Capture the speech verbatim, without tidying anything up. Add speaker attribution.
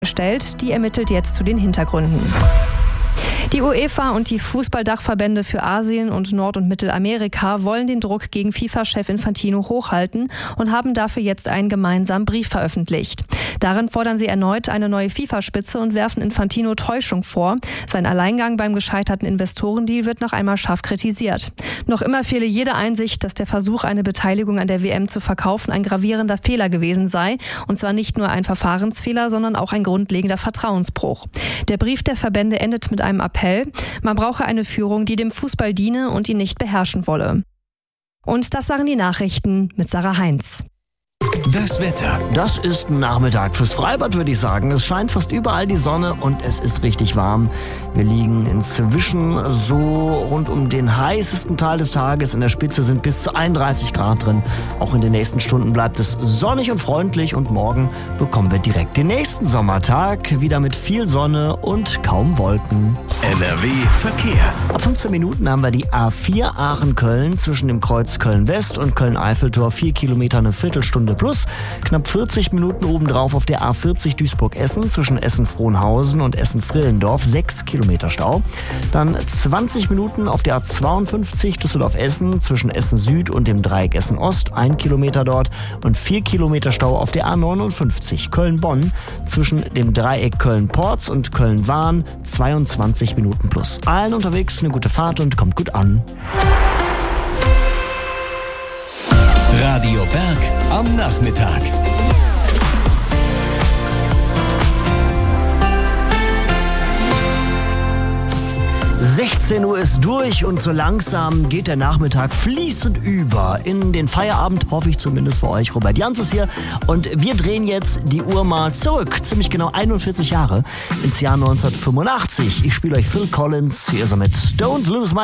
Speaker 1: gestellt. Die ermittelt jetzt zu den Hintergründen. Die UEFA und die Fußballdachverbände für Asien und Nord- und Mittelamerika wollen den Druck gegen FIFA-Chef Infantino hochhalten und haben dafür jetzt einen gemeinsamen Brief veröffentlicht. Darin fordern sie erneut eine neue FIFA-Spitze und werfen Infantino Täuschung vor. Sein Alleingang beim gescheiterten Investorendeal wird noch einmal scharf kritisiert. Noch immer fehle jede Einsicht, dass der Versuch, eine Beteiligung an der W M zu verkaufen, ein gravierender Fehler gewesen sei. Und zwar nicht nur ein Verfahrensfehler, sondern auch ein grundlegender Vertrauensbruch. Der Brief der Verbände endet mit einem Appell. Man brauche eine Führung, die dem Fußball diene und ihn nicht beherrschen wolle. Und das waren die Nachrichten mit Sarah Heinz.
Speaker 2: Das Wetter.
Speaker 3: Das ist ein Nachmittag fürs Freibad, würde ich sagen. Es scheint fast überall die Sonne und es ist richtig warm. Wir liegen inzwischen so rund um den heißesten Teil des Tages. In der Spitze sind bis zu einunddreißig Grad drin. Auch in den nächsten Stunden bleibt es sonnig und freundlich und morgen bekommen wir direkt den nächsten Sommertag. Wieder mit viel Sonne und kaum Wolken.
Speaker 2: N R W Verkehr.
Speaker 3: Ab fünfzehn Minuten haben wir die A vier Aachen-Köln zwischen dem Kreuz Köln-West und Köln-Eiffeltor. Vier Kilometer, eine Viertelstunde plus. Knapp vierzig Minuten obendrauf auf der A vierzig Duisburg-Essen zwischen Essen-Frohnhausen und Essen-Frillendorf. sechs Kilometer Stau. Dann zwanzig Minuten auf der A zweiundfünfzig Düsseldorf-Essen zwischen Essen-Süd und dem Dreieck Essen-Ost. ein Kilometer dort. Und vier Kilometer Stau auf der A neunundfünfzig Köln-Bonn zwischen dem Dreieck Köln-Porz und Köln-Wahn. zweiundzwanzig Minuten plus. Allen unterwegs eine gute Fahrt und kommt gut an.
Speaker 2: Radio Berg am Nachmittag.
Speaker 3: sechzehn Uhr ist durch und so langsam geht der Nachmittag fließend über in den Feierabend, hoffe ich zumindest für euch. Robert Jans ist hier und wir drehen jetzt die Uhr mal zurück, ziemlich genau einundvierzig Jahre ins Jahr neunzehnhundertfünfundachtzig. Ich spiele euch Phil Collins, hier ist er mit Don't Lose My